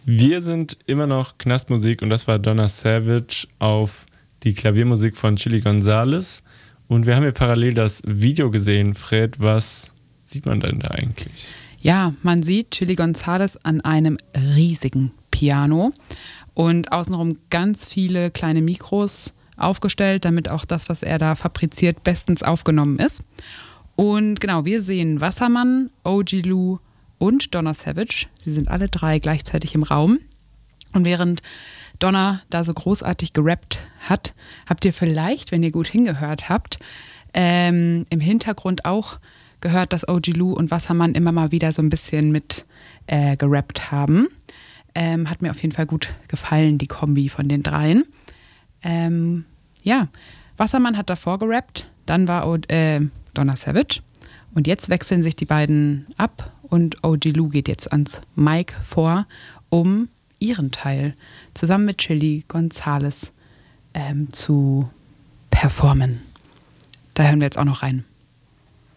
Wir sind immer noch Knastmusik und das war Donna Savage auf die Klaviermusik von Chilly Gonzales. Und wir haben hier parallel das Video gesehen, Fred. Was sieht man denn da eigentlich? Ja, man sieht Chilly Gonzales an einem riesigen Piano und außenrum ganz viele kleine Mikros aufgestellt, damit auch das, was er da fabriziert, bestens aufgenommen ist. Und genau, wir sehen Wassermann, OG Lou und Donna Savage. Sie sind alle drei gleichzeitig im Raum. Und während Donna da so großartig gerappt hat, habt ihr vielleicht, wenn ihr gut hingehört habt, im Hintergrund auch gehört, dass OG Lou und Wassermann immer mal wieder so ein bisschen mit gerappt haben. Hat mir auf jeden Fall gut gefallen, die Kombi von den dreien. Wassermann hat davor gerappt, dann war Donna Savage und jetzt wechseln sich die beiden ab und OG Lou geht jetzt ans Mic vor, um ihren Teil zusammen mit Chilly Gonzales zu performen. Da hören wir jetzt auch noch rein.